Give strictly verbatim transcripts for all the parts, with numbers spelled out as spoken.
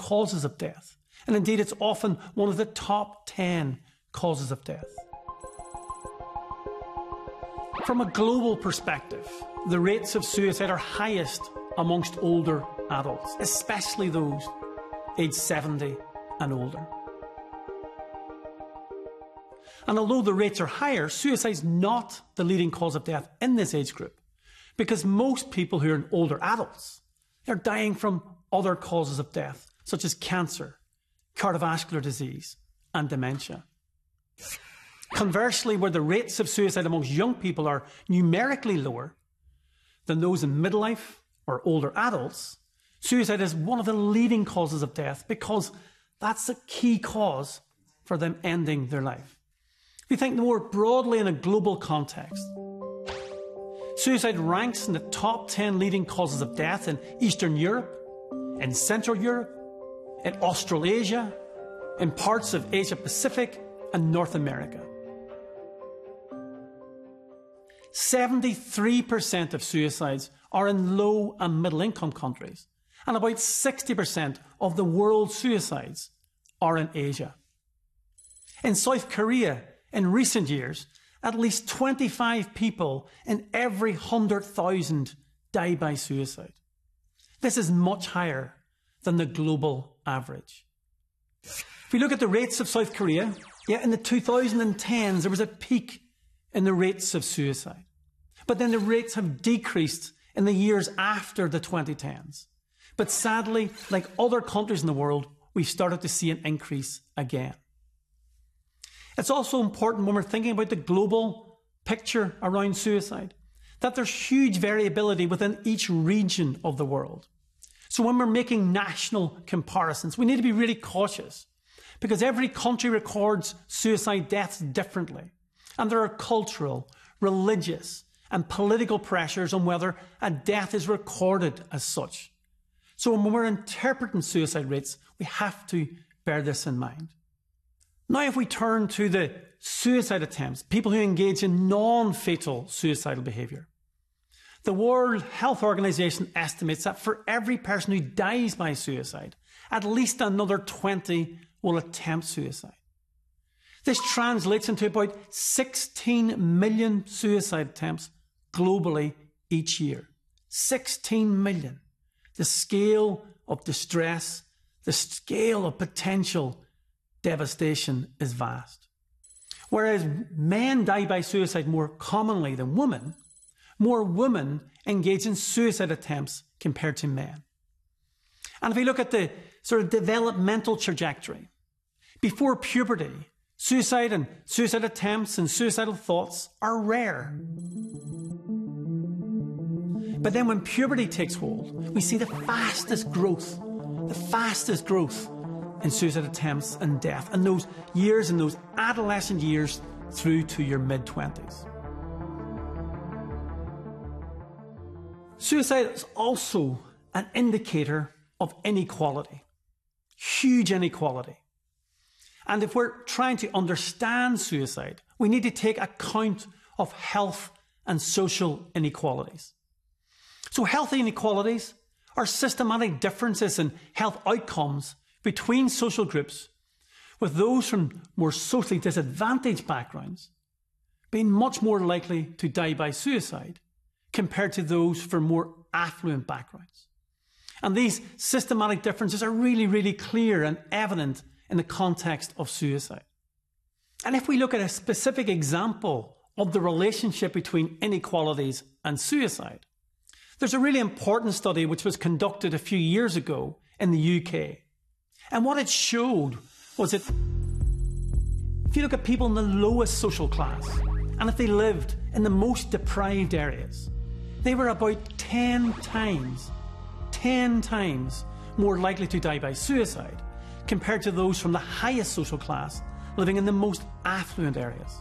causes of death. And indeed, it's often one of the top ten causes of death. From a global perspective, the rates of suicide are highest amongst older adults, especially those aged seventy and older. And although the rates are higher, suicide is not the leading cause of death in this age group, because most people who are older adults are dying from other causes of death, such as cancer, cardiovascular disease, and dementia. Conversely, where the rates of suicide amongst young people are numerically lower than those in midlife or older adults, suicide is one of the leading causes of death because that's a key cause for them ending their life. If you think more broadly in a global context, suicide ranks in the top ten leading causes of death in Eastern Europe, in Central Europe, in Australasia, in parts of Asia Pacific and North America. seventy-three percent of suicides are in low and middle income countries, and about sixty percent of the world's suicides are in Asia. In South Korea, in recent years, at least twenty-five people in every one hundred thousand die by suicide. This is much higher than the global average. If we look at the rates of South Korea, yeah, in the two thousand tens there was a peak in the rates of suicide. But then the rates have decreased in the years after the twenty tens. But sadly, like other countries in the world, we've started to see an increase again. It's also important when we're thinking about the global picture around suicide, that there's huge variability within each region of the world. So when we're making national comparisons, we need to be really cautious because every country records suicide deaths differently. And there are cultural, religious, and political pressures on whether a death is recorded as such. So when we're interpreting suicide rates, we have to bear this in mind. Now, if we turn to the suicide attempts, people who engage in non-fatal suicidal behaviour, the World Health Organization estimates that for every person who dies by suicide, at least another twenty will attempt suicide. This translates into about sixteen million suicide attempts globally each year. sixteen million. The scale of distress, the scale of potential devastation is vast. Whereas men die by suicide more commonly than women, more women engage in suicide attempts compared to men. And if we look at the sort of developmental trajectory, before puberty, suicide and suicide attempts and suicidal thoughts are rare. But then when puberty takes hold, we see the fastest growth, the fastest growth in suicide attempts and death, and those years, in those adolescent years through to your mid-twenties. Suicide is also an indicator of inequality, huge inequality. And if we're trying to understand suicide, we need to take account of health and social inequalities. So health inequalities are systematic differences in health outcomes between social groups, with those from more socially disadvantaged backgrounds being much more likely to die by suicide compared to those from more affluent backgrounds. And these systematic differences are really, really clear and evident in the context of suicide. And if we look at a specific example of the relationship between inequalities and suicide, there's a really important study which was conducted a few years ago in the U K. And what it showed was that if you look at people in the lowest social class, and if they lived in the most deprived areas, they were about ten times, ten times more likely to die by suicide compared to those from the highest social class living in the most affluent areas.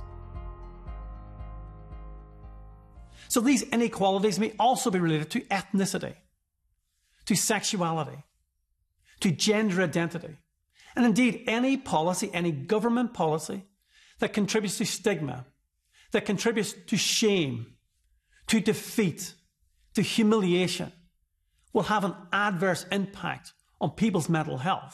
So these inequalities may also be related to ethnicity, to sexuality, to gender identity, and indeed any policy, any government policy that contributes to stigma, that contributes to shame, to defeat, to humiliation, will have an adverse impact on people's mental health